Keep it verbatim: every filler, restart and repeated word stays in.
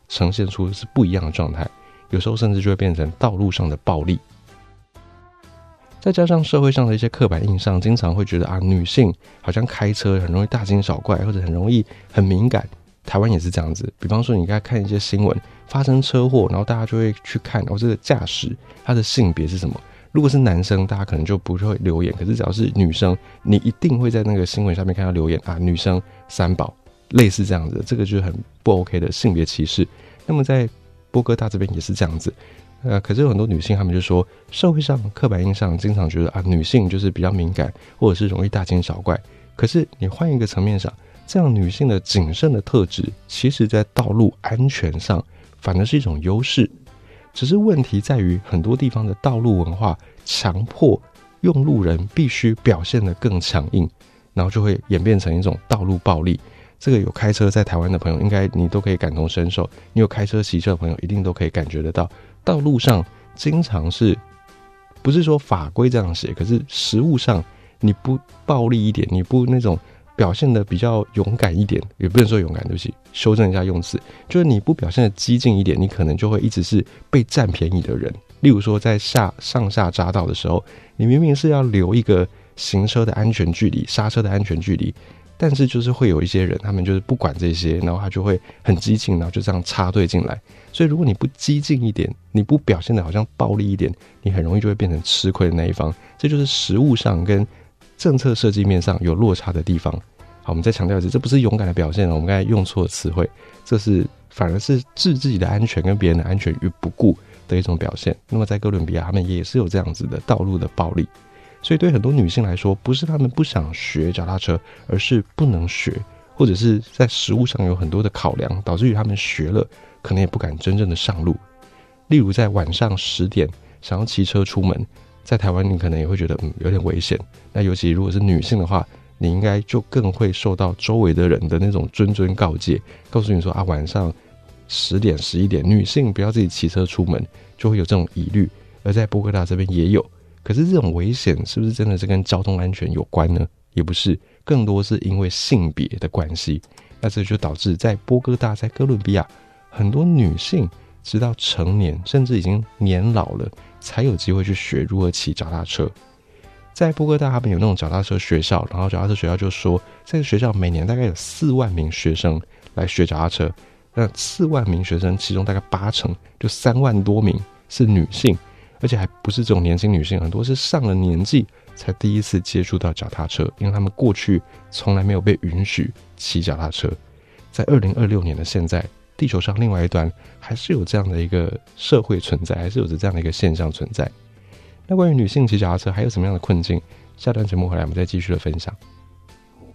呈现出的是不一样的状态，有时候甚至就会变成道路上的暴力。再加上社会上的一些刻板印象，经常会觉得啊，女性好像开车很容易大惊小怪，或者很容易很敏感。台湾也是这样子，比方说你刚才看一些新闻发生车祸，然后大家就会去看哦，这个驾驶他的性别是什么。如果是男生，大家可能就不会留言，可是只要是女生，你一定会在那个新闻下面看到留言啊，女生三宝，类似这样子的，这个就是很不 OK 的性别歧视。那么在波哥大这边也是这样子。呃，可是有很多女性，她们就说，社会上刻板印象经常觉得啊，女性就是比较敏感，或者是容易大惊小怪。可是你换一个层面上，这样女性的谨慎的特质，其实在道路安全上反而是一种优势。只是问题在于，很多地方的道路文化强迫用路人必须表现得更强硬，然后就会演变成一种道路暴力。这个有开车在台湾的朋友，应该你都可以感同身受；你有开车骑车的朋友，一定都可以感觉得到。道路上经常是不是说法规这样写，可是实务上你不暴力一点，你不那种表现的比较勇敢一点，也不能说勇敢，对不起，修正一下用词，就是你不表现的激进一点，你可能就会一直是被占便宜的人。例如说在下上下匝道的时候，你明明是要留一个行车的安全距离，刹车的安全距离，但是就是会有一些人，他们就是不管这些，然后他就会很激进，然后就这样插队进来。所以如果你不激进一点，你不表现的好像暴力一点，你很容易就会变成吃亏的那一方。这就是实务上跟政策设计面上有落差的地方。好，我们再强调一次，这不是勇敢的表现，我们刚才用错词汇，这是反而是置自己的安全跟别人的安全于不顾的一种表现。那么在哥伦比亚，他们也是有这样子的道路的暴力。所以对很多女性来说，不是她们不想学脚踏车，而是不能学，或者是在实务上有很多的考量，导致于她们学了可能也不敢真正的上路。例如在晚上十点想要骑车出门，在台湾你可能也会觉得嗯有点危险。那尤其如果是女性的话，你应该就更会受到周围的人的那种谆谆告诫，告诉你说啊，晚上十点十一点女性不要自己骑车出门，就会有这种疑虑。而在波哥大这边也有，可是这种危险是不是真的是跟交通安全有关呢？也不是，更多是因为性别的关系。那这就导致在波哥大，在哥伦比亚，很多女性直到成年甚至已经年老了，才有机会去学如何骑脚踏车。在波哥大他们有那种脚踏车学校，然后脚踏车学校就说，这个学校每年大概有四万名学生来学脚踏车，那四万名学生其中大概八成，就三万多名是女性，而且还不是这种年轻女性，很多是上了年纪才第一次接触到脚踏车，因为他们过去从来没有被允许骑脚踏车。在二零二六年的现在，地球上另外一端还是有这样的一个社会存在，还是有着这样的一个现象存在。那关于女性骑脚踏车还有什么样的困境，下段节目回来我们再继续的分享。